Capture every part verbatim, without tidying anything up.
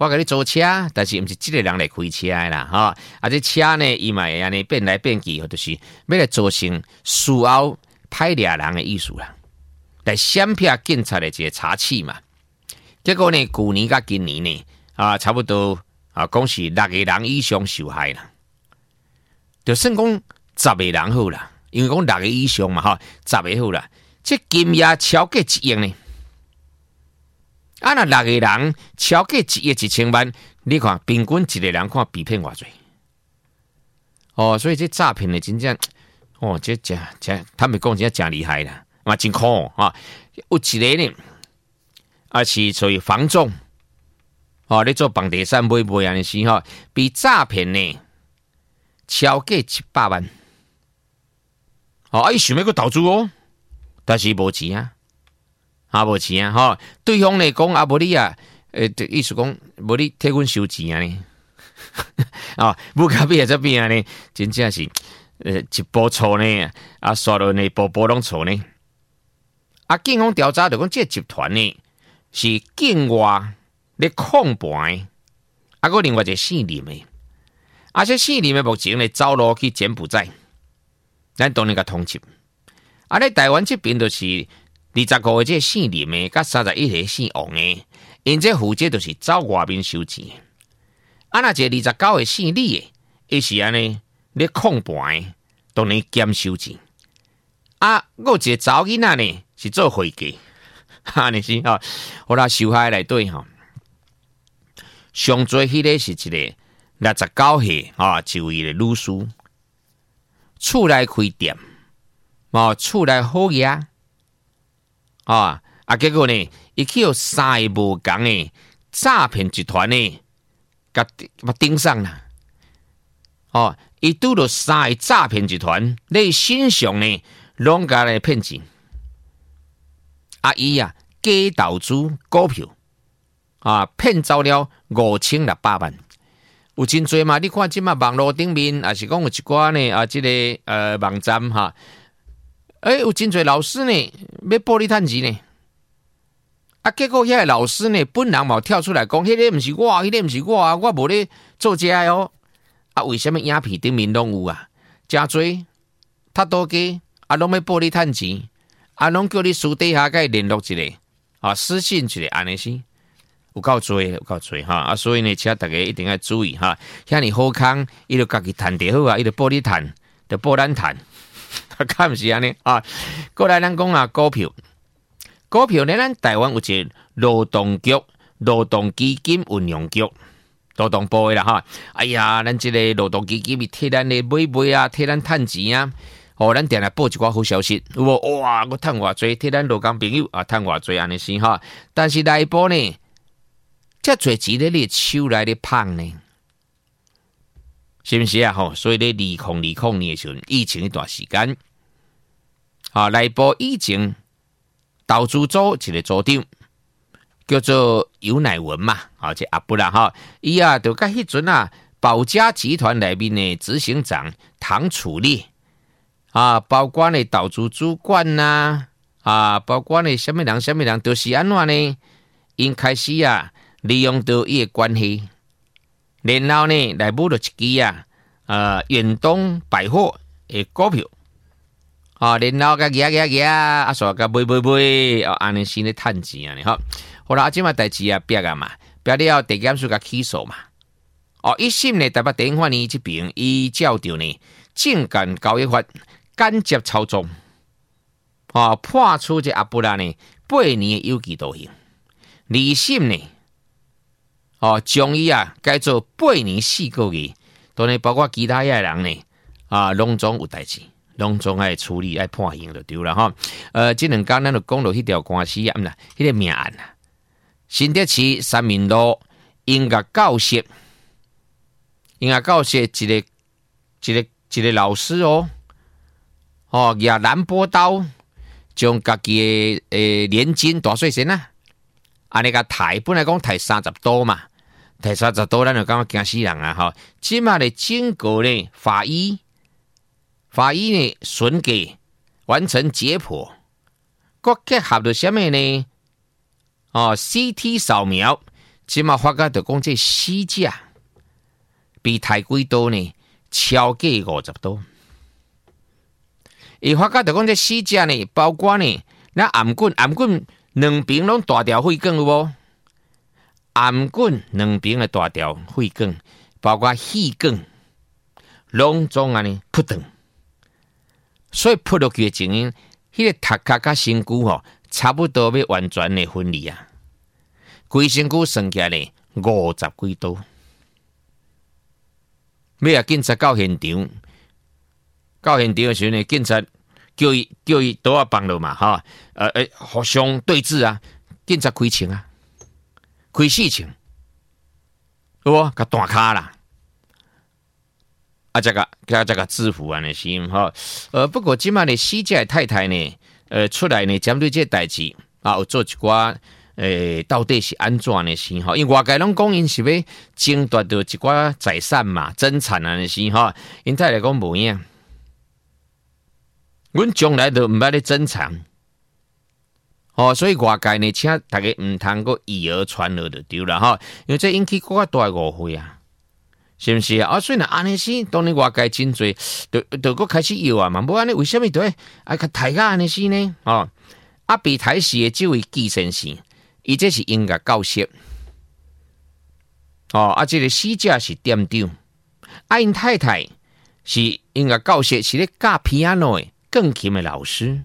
我给你租车，但是不是这个人来开车的啦，哈！啊，这车呢，伊嘛会安尼变来变去，就是要来造成事后歹掠人的意思啦，来闪避警察的这个查缉嘛。结果呢，去年甲今年呢，啊，差不多啊，讲是六个人以上受害啦，就算讲十个人好啦，因为讲六个以上嘛，哈，十个好啦，这金额超过一亿呢。啊，那六个人超过一亿一千万，你看平均一个人看被骗偌济哦，所以这诈骗的真正哦，这这这，他们讲真正厉害啦，嘛真酷哦啊！有一个呢，啊是属于房仲哦，你做房地产买卖安尼时候，被诈骗呢超过一百万哦，啊伊想要去投资哦，但是无钱啊。啊，无钱啊！吼，对方来讲啊，无你啊，诶、呃，意思讲无你替阮收钱啊呢？啊，不卡比啊这边啊呢，真正是呃一波错呢，啊，刷落呢波波拢错呢。啊，警方调查就讲，这集团呢是境外咧控盘，啊，个另外一个姓林的，啊，这姓林的目前呢走路去柬埔寨，咱当然甲通缉。啊，咧台湾这边就是。二十五个这姓林的，甲三十一个姓王的，因这负责就是走外面收钱。啊，那这二十九个姓李的，伊是安尼咧控盘，当然兼收钱。啊，我一个查囡仔呢是做会计，安尼是吼，好啦，受害内底吼，上最迄个是一个六十九岁啊，一位的女士，厝内开店，哦，厝内好嘢。啊啊！结果呢，伊去有三个无共的诈骗集团呢，甲甲盯上啦。哦，伊拄着三个诈骗集团，你身上呢，拢甲来骗钱。啊，伊啊，假投资股票，啊，骗走了五千六百万。有真多嘛？你看即嘛网络顶面，也是讲有一寡呢啊，即、这个呃网站哈。诶、欸，有真侪老师呢，要暴力趁钱呢。啊，结果遐个老师呢，本人嘛跳出来讲，迄、那个毋是我，迄、那个毋是我啊，我无咧做这个哦。啊，为什么影片顶面拢有啊？真多，他多家啊，拢要暴力趁钱，啊，拢叫你私底下甲伊联络一个，啊，私信一个安尼是，有够多，有够多哈。啊，所以呢，请大家一定要注意哈。遐尼好康，伊就家己趁得好啊，伊就暴力趁，就暴咱趁。看不是安尼啊！过来咱讲啊，股票，股票呢，咱台湾有一个劳动局、劳动基金运用局、劳动部的啦哈。哎呀，咱这个劳动基金咪替咱的买卖啊，替咱趁钱啊。哦，咱定来报一寡好消息，有无？哇，我趁偌济，替咱劳工朋友啊，趁偌济安尼先哈。但是内部呢，这侪钱咧，你手内咧捧呢？是不是啊？吼，所以咧，二零二零年的时候，疫情一段时间，啊，内部以前投资组一个组长叫做尤乃文嘛，啊，这阿布啦哈，伊啊，就甲迄阵啊，宝嘉集团内面的执行长唐楚烈啊，包括呢投资主管呐，啊，包括呢什么人什么人，都、就是安怎呢？因开始啊，利用到伊的关系。然后呢，来买了一支啊，呃，远东百货的股票，啊，然后甲举举举，啊，所甲买买买，啊，安尼先咧趁钱啊，好，好啦，即马代志啊，逼啊嘛，逼了地检署甲起诉嘛，哦，一审呢，台北地检法院这边依照着呢，证券交易法间接操纵，哦，判处这阿布拉呢八年的有期徒刑，二审呢。哦，将伊啊改做八年四个月，当然包括其他遐人呢，啊，拢总有代志，拢总爱处理爱判刑就对了哈。呃，这两天咱就讲到迄条官司啊，唔啦，迄个命案啊，新德市三民路音乐教室，音乐教室一个一个一个老师哦，哦，拿蓝波刀将家己的诶年金大细身啊，安尼个抬，本来讲抬三十多嘛。提三十多，咱就感觉惊死人啊！哈，即马的经过呢，法医法医呢审计完成解剖，各结合着什么呢？哦 ，C T 扫描即马发觉着讲这死者比抬几刀呢？超过五十刀。伊发觉着讲这死者呢，包括呢，咱颔棍颔棍两边拢大条血管有无？颔棍两边的大条血管，包括气管，拢总安尼扑断。所以扑落去的情形，迄、那个头壳甲身躯吼，差不多要完全的分离啊！规身躯算起来呢，五十几刀。要啊，警察到现场，到现场的时候呢，警察叫伊叫伊倒啊放落嘛，哈，呃诶，互相对峙啊，警察开枪啊，开四枪，有无？甲断骹啦。啊，这个，加这个制服安尼是哈，呃，不过今麦的死者的太太呢，呃，出来呢，针对这代志啊，有做一寡，诶，到底是安怎呢？是哈，因为外界拢讲因是要争夺到一寡财产嘛，争产安尼是哈，因太太讲无影，阮从来都毋捌咧争产，哦，所以外界呢，请大家毋通个以讹传讹就对啦哈，因为这引起更加大误会啊。是毋是啊？啊，所以呢，安尼是当然外界真侪，就就搁开始摇啊嘛。无安尼，为什么对啊？甲抬个安尼是呢？哦，啊，被抬死的这位季先生，伊这是音乐教室，哦，啊，这个死者是店长，啊，因太太是音乐教室是咧教 piano 的钢琴的老师。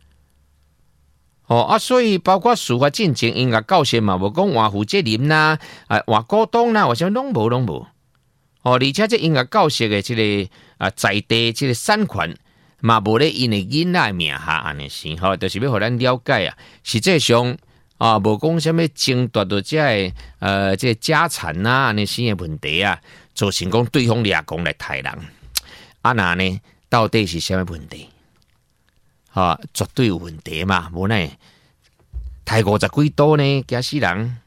哦啊，所以包括司法进程，音乐教室嘛，无讲换负责人啦，啊，换股东啦，或者拢无拢无。哦，而且这音乐教室的这个啊在地这个产权嘛，无咧因的囡仔名下安尼是吼，就是要互咱了解啊。实际上啊，无讲什么争夺到这个呃这个家产啊安尼些的问题啊，造成讲对方俩讲来抬人啊那呢，到底是什么问题？啊，绝对有问题嘛，无呢，抬五十几刀呢，惊死人。